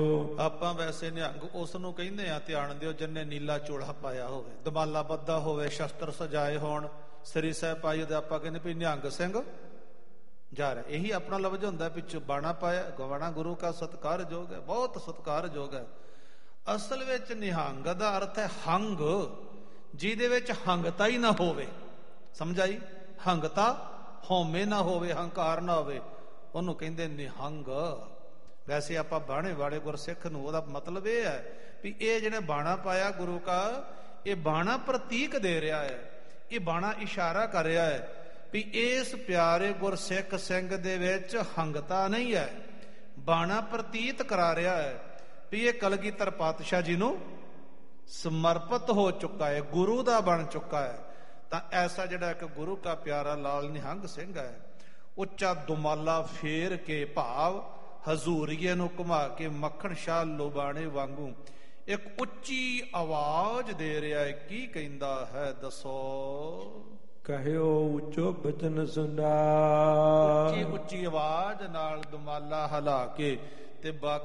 ਆਪਾਂ ਵੈਸੇ ਨਿਹੰਗ ਉਸ ਨੂੰ ਕਹਿੰਦੇ ਆ, ਧਿਆਨ ਦਿਓ, ਜਿੰਨੇ ਨੀਲਾ ਚੋਲਾ ਪਾਇਆ ਹੋਵੇ, ਦਮਾਲਾ ਬੱਧਾ ਹੋਵੇ, ਸ਼ਸਤਰ ਸਜਾਏ ਹੋਣ, ਸ੍ਰੀ ਸਾਹਿਬ ਪਾਈ ਉਹਦੇ ਆਪਾਂ ਕਹਿੰਦੇ ਵੀ ਨਿਹੰਗ ਸਿੰਘ ਜਾ ਰਿਹਾ। ਇਹੀ ਆਪਣਾ ਲਫ਼ਜ਼ ਹੁੰਦਾ ਵਿੱਚ ਬਾਣਾ ਪਾਇਆ। ਗਵਾਣਾ ਗੁਰੂ ਕਾ ਸਤਿਕਾਰਯੋਗ ਹੈ, ਬਹੁਤ ਸਤਿਕਾਰਯੋਗ ਹੈ। ਅਸਲ ਵਿੱਚ ਨਿਹੰਗ ਦਾ ਅਰਥ ਹੈ ਹੰਗ, ਜਿਹਦੇ ਵਿੱਚ ਹੰਗਤਾ ਹੀ ਨਾ ਹੋਵੇ। ਸਮਝਾਈ? ਹੰਗਤਾ, ਹਉਮੈ ਨਾ ਹੋਵੇ, ਹੰਕਾਰ ਨਾ ਹੋਵੇ, ਉਹਨੂੰ ਕਹਿੰਦੇ ਨਿਹੰਗ। ਵੈਸੇ ਆਪਾਂ ਬਾਣੇ ਵਾਲੇ ਗੁਰਸਿੱਖ ਨੂੰ ਉਹਦਾ ਮਤਲਬ ਇਹ ਹੈ ਵੀ ਇਹ ਜਿਹਨੇ ਬਾਣਾ ਪਾਇਆ ਗੁਰੂ ਕਾ, ਇਹ ਬਾਣਾ ਪ੍ਰਤੀਕ ਦੇ ਰਿਹਾ ਹੈ, ਇਹ ਬਾਣਾ ਇਸ਼ਾਰਾ ਕਰ ਰਿਹਾ ਹੈ ਵੀ ਇਸ ਪਿਆਰੇ ਗੁਰਸਿੱਖ ਸਿੰਘ ਦੇ ਵਿੱਚ ਹੰਗਤਾ ਨਹੀਂ ਹੈ। ਬਾਣਾ ਪ੍ਰਤੀਤ ਕਰਾ ਰਿਹਾ ਹੈ ਵੀ ਇਹ ਕਲਗੀਧਰ ਪਾਤਸ਼ਾਹ ਜੀ ਨੂੰ ਸਮਰਪਿਤ ਹੋ ਚੁੱਕਾ ਹੈ, ਗੁਰੂ ਦਾ ਬਣ ਚੁੱਕਾ ਹੈ। ਤਾਂ ਐਸਾ ਜਿਹੜਾ ਇੱਕ ਗੁਰੂ ਕਾ ਪਿਆਰਾ ਲਾਲ ਨਿਹੰਗ ਸਿੰਘ ਹੈ, ਉੱਚਾ ਦੁਮਾਲਾ ਫੇਰ ਕੇ, ਭਾਵ ਹਜ਼ੂਰੀਏ ਨੂੰ ਘੁਮਾ ਕੇ ਮੱਖਣ ਸ਼ਾਹ ਲੋਬਾਣੇ ਵਾਂਗੂ ਇੱਕ ਉੱਚੀ ਆਵਾਜ਼ ਦੇ ਰਿਹਾ ਹੈ। ਕੀ ਕਹਿੰਦਾ ਹੈ ਦੱਸੋ? ਕਹਿਓ ਉੱਚੋ ਬਚਨ ਸੁਣਾ। ਉੱਚੀ ਉੱਚੀ ਆਵਾਜ਼ ਨਾਲ ਦੁਮਾਲਾ ਹਿਲਾ ਕੇ ਤੇ